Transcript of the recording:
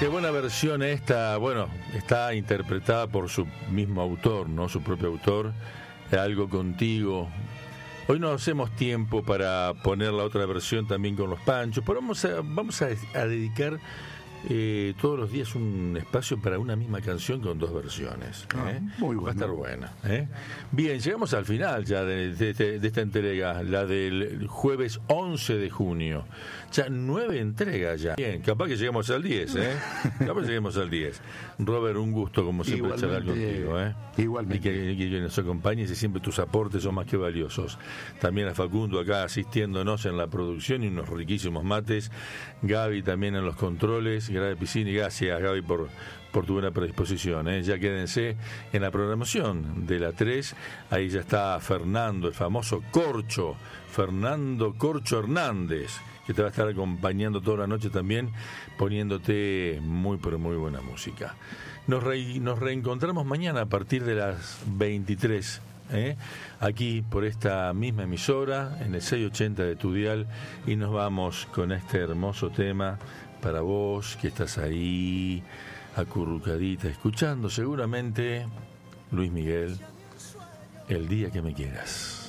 Qué buena versión esta. Bueno, está interpretada por su mismo autor, ¿no? Su propio autor. Algo contigo. Hoy no hacemos tiempo para poner la otra versión también con los Panchos, pero vamos a dedicar todos los días un espacio para una misma canción con dos versiones. Muy bueno. Va a estar buena. Bien, llegamos al final ya de esta entrega, la del jueves 11 de junio. Ya 9 entregas ya. Bien, capaz que lleguemos al 10, capaz que lleguemos al 10. Robert, un gusto como siempre charlar contigo. Igualmente. Y que nos acompañes y siempre tus aportes son más que valiosos. También a Facundo acá asistiéndonos en la producción y unos riquísimos mates. Gaby también en los controles. Gracias Piscini, gracias Gaby por tu buena predisposición. Ya quédense en la programación de la 3. Ahí ya está Fernando, el famoso Corcho, Fernando Corcho Hernández, que te va a estar acompañando toda la noche también, poniéndote muy pero muy buena música. Nos reencontramos mañana a partir de las 23, aquí por esta misma emisora, en el 680 de tu dial, y nos vamos con este hermoso tema para vos que estás ahí acurrucadita escuchando seguramente Luis Miguel, El día que me quieras.